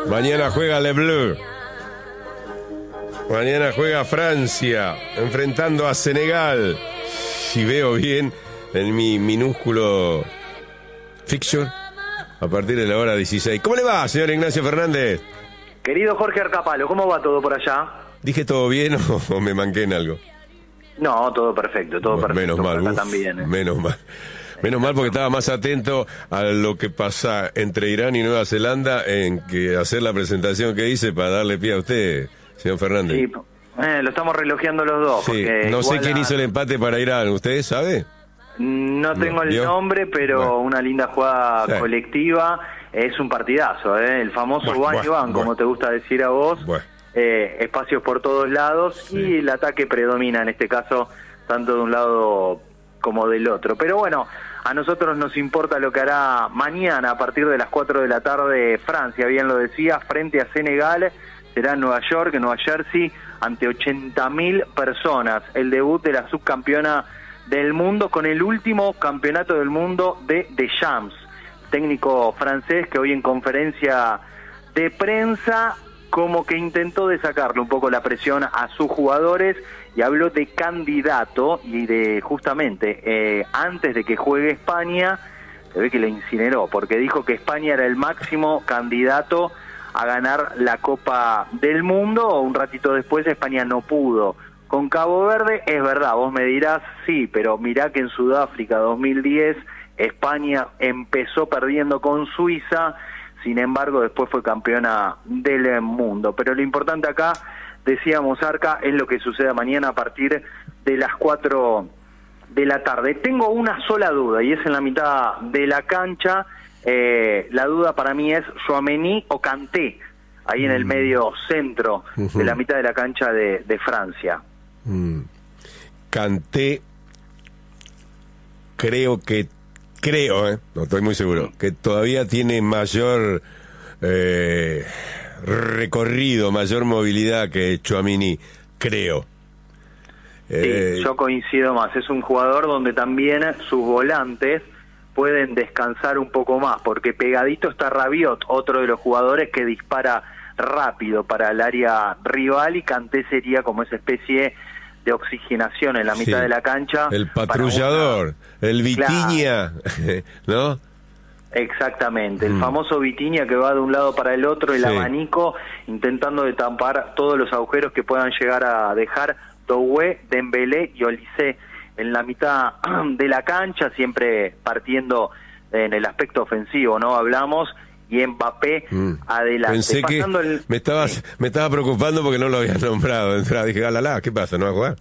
Mañana juega Le Bleu. Mañana juega Francia, enfrentando a Senegal. Si veo bien en mi minúsculo fixture, a partir de la hora 16. ¿Cómo le va, señor Ignacio Fernández? Querido Jorge Arcapalo, ¿cómo va todo por allá? ¿Dije todo bien o me manqué en algo? No, todo perfecto, todo perfecto. Menos mal, por acá también, menos mal. Menos mal, porque estaba más atento a lo que pasa entre Irán y Nueva Zelanda en que hacer la presentación que hice para darle pie a usted, señor Fernández. Sí, lo estamos relojeando los dos. Sí, no sé quién hizo el empate para Irán, ¿usted sabe? No tengo el ¿vio? nombre, pero Bueno. una linda jugada colectiva. Es un partidazo, el famoso One, como te gusta decir a vos. Bueno. Espacios por todos lados y el ataque predomina en este caso, tanto de un lado como del otro. Pero bueno, a nosotros nos importa lo que hará mañana a partir de las 4 de la tarde Francia, bien lo decía, frente a Senegal. Será en Nueva York, en Nueva Jersey, ante 80.000 personas. El debut de la subcampeona del mundo con el último campeonato del mundo de Deschamps, técnico francés que hoy en conferencia de prensa como que intentó de sacarle un poco la presión a sus jugadores y habló de candidato y de justamente antes de que juegue España, se ve que le incineró porque dijo que España era el máximo candidato a ganar la Copa del Mundo. Un ratito después España no pudo con Cabo Verde. Es verdad, vos me dirás, sí, pero mirá que en Sudáfrica 2010 España empezó perdiendo con Suiza, sin embargo después fue campeona del mundo. Pero lo importante acá, decíamos Arca, es lo que suceda mañana a partir de las 4 de la tarde. Tengo una sola duda y es en la mitad de la cancha. La duda para mí es Tchouaméni o Kanté, ahí en el medio centro de la mitad de la cancha de Francia. Kanté, creo, no estoy muy seguro, que todavía tiene mayor recorrido, mayor movilidad que Tchouaméni, creo. Sí, yo coincido más. Es un jugador donde también sus volantes pueden descansar un poco más, porque pegadito está Rabiot, otro de los jugadores que dispara rápido para el área rival, y Kanté sería como esa especie de oxigenación en la mitad de la cancha. El patrullador, el Vitinha, ¿no? Exactamente, el famoso Vitinha que va de un lado para el otro, el abanico, intentando de tampar todos los agujeros que puedan llegar a dejar Doué, Dembélé y Olise en la mitad de la cancha, siempre partiendo en el aspecto ofensivo, ¿no? Hablamos, y Mbappé adelante. Pensé que me estaba preocupando porque no lo había nombrado. Dije, galala, ¿qué pasa? ¿No va a jugar?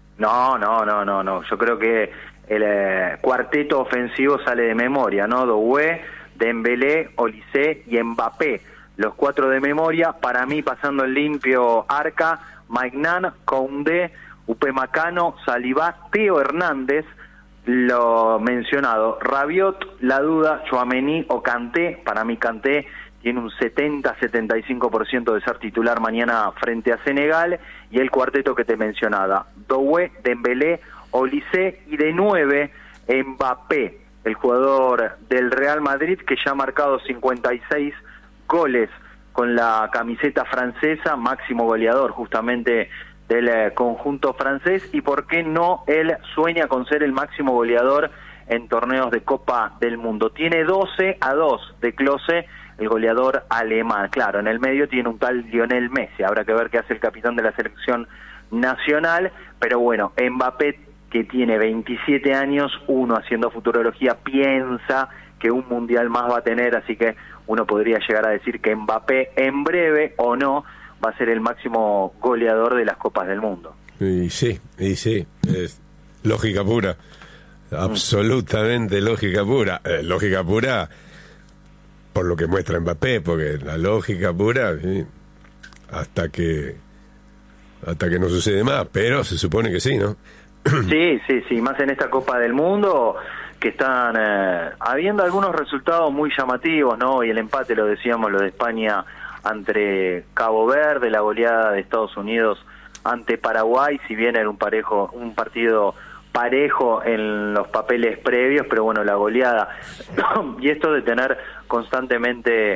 No. Yo creo que el cuarteto ofensivo sale de memoria, ¿no? Doué, Dembélé, Olise y Mbappé. Los cuatro de memoria. Para mí, pasando el limpio, Arca, Maignan, Koundé, Upamecano, Saliba, Theo Hernández, lo mencionado, Rabiot, la duda, Tchouaméni o Kanté. Para mí Kanté tiene un 70-75% de ser titular mañana frente a Senegal, y el cuarteto que te mencionaba, Doué, Dembélé, Olise, y de 9, Mbappé, el jugador del Real Madrid que ya ha marcado 56 goles con la camiseta francesa, máximo goleador justamente del conjunto francés, y por qué no él sueña con ser el máximo goleador en torneos de Copa del Mundo. Tiene 12-2 de Klose, el goleador alemán. Claro, en el medio tiene un tal Lionel Messi, habrá que ver qué hace el capitán de la selección nacional, pero bueno, Mbappé, que tiene 27 años, uno haciendo futurología piensa que un mundial más va a tener, así que uno podría llegar a decir que Mbappé en breve o no va a ser el máximo goleador de las Copas del Mundo. Y sí, es lógica pura, absolutamente lógica pura. Lógica pura por lo que muestra Mbappé, porque la lógica pura, sí, hasta que no sucede más, pero se supone que sí, ¿no? Sí, más en esta Copa del Mundo, que están habiendo algunos resultados muy llamativos, ¿no? Y el empate, lo decíamos, lo de España ante Cabo Verde, la goleada de Estados Unidos ante Paraguay, si bien era un partido parejo en los papeles previos, pero bueno, la goleada y esto de tener constantemente